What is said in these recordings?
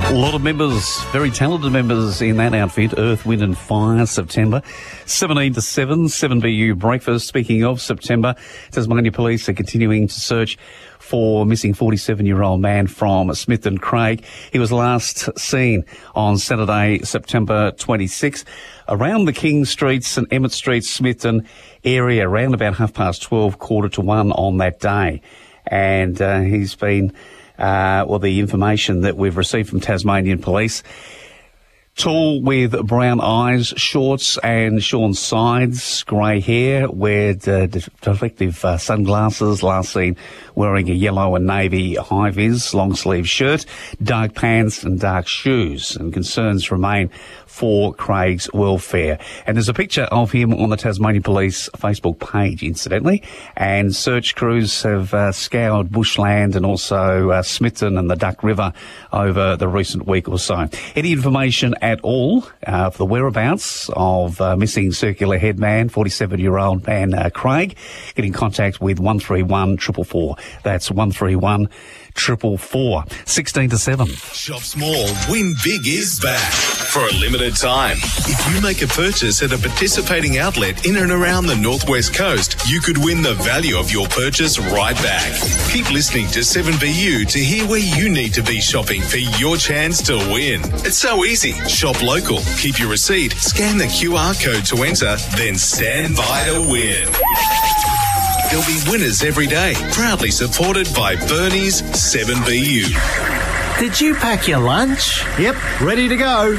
A lot of members, very talented members in that outfit, Earth, Wind and Fire, September. 17 to 7, 7BU breakfast. Speaking of September, Tasmania Police are continuing to search for a missing 47-year-old man from Smithton Craig. He was last seen on Saturday, September 26, around the King Streets and Emmett Street, Smithton area, around about 12:30, 1:45 on that day. And he's been... the information that we've received from Tasmanian Police, tall with brown eyes, shorts and shorn sides, grey hair, weared reflective sunglasses, last seen wearing a yellow and navy high-vis long-sleeve shirt, dark pants and dark shoes, and concerns remain for Craig's welfare. And there's a picture of him on the Tasmanian Police Facebook page, incidentally, and search crews have scoured bushland and also Smithton and the Duck River over the recent week or so. Any information at all for the whereabouts of missing circular head man, 47-year-old man Craig, get in contact with 131 444. That's 131 444. 16 to 7. Shop Small, Win Big is back for a limited time. If you make a purchase at a participating outlet in and around the Northwest Coast, you could win the value of your purchase right back. Keep listening to 7BU to hear where you need to be shopping for your chance to win. It's so easy. Shop local, keep your receipt, scan the QR code to enter, then stand by to win. There'll be winners every day, proudly supported by Bernie's 7BU. Did you pack your lunch? Yep, ready to go.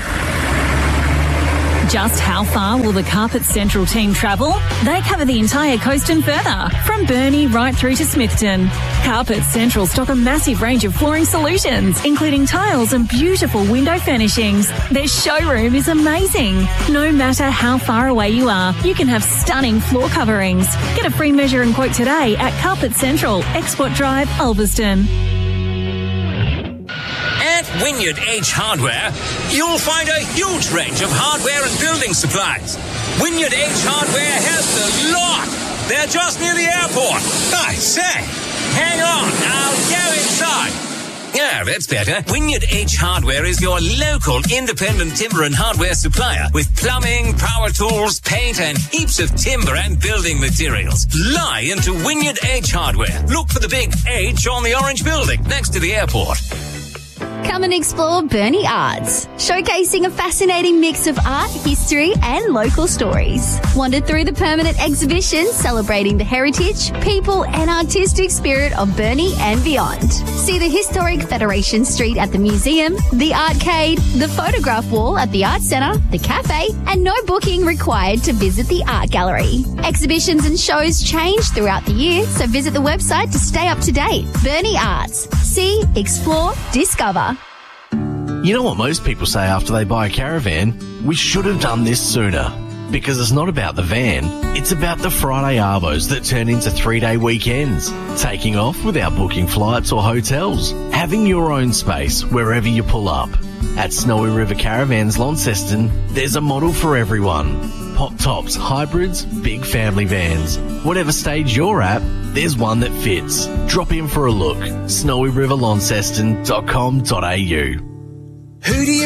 Just how far will the Carpet Central team travel? They cover the entire coast and further, from Burnie right through to Smithton. Carpet Central stock a massive range of flooring solutions, including tiles and beautiful window furnishings. Their showroom is amazing. No matter how far away you are, you can have stunning floor coverings. Get a free measure and quote today at Carpet Central, Export Drive, Ulverston. At Wynyard H Hardware, you'll find a huge range of hardware and building supplies. Wynyard H Hardware has the lot. They're just near the airport. I say, hang on, I'll go inside. Yeah, that's better. Wynyard H Hardware is your local independent timber and hardware supplier with plumbing, power tools, paint and heaps of timber and building materials. Fly into Wynyard H Hardware. Look for the big H on the orange building next to the airport. Come and explore Burnie Arts, showcasing a fascinating mix of art, history and local stories. Wander through the permanent exhibition celebrating the heritage, people and artistic spirit of Burnie and beyond. See the historic Federation Street at the museum, the arcade, the photograph wall at the Art Centre, the cafe, and no booking required to visit the art gallery. Exhibitions and shows change throughout the year, so visit the website to stay up to date. Burnie Arts. See, explore, discover. You know what most people say after they buy a caravan? We should have done this sooner. Because it's not about the van, it's about the Friday Arvos that turn into 3-day weekends. Taking off without booking flights or hotels. Having your own space wherever you pull up. At Snowy River Caravans Launceston, there's a model for everyone. Pop tops, hybrids, big family vans. Whatever stage you're at, there's one that fits. Drop in for a look. snowyriverlaunceston.com.au. Who do you